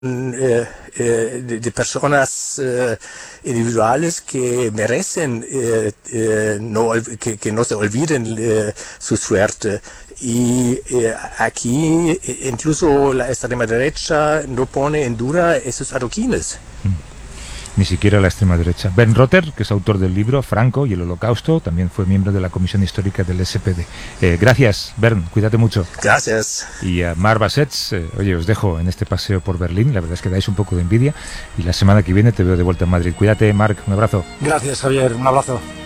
de personas individuales que merecen que no se olviden su suerte. Y aquí incluso la extrema derecha no pone en duda esos adoquines. Ni siquiera la extrema derecha. Bernd Rotter, que es autor del libro Franco y el Holocausto, también fue miembro de la Comisión Histórica del SPD. Gracias, Bernd, cuídate mucho. Gracias. Y a Mar Bassets, oye, os dejo en este paseo por Berlín, la verdad es que dais un poco de envidia, y la semana que viene te veo de vuelta en Madrid. Cuídate, Marc, un abrazo. Gracias, Javier, un abrazo.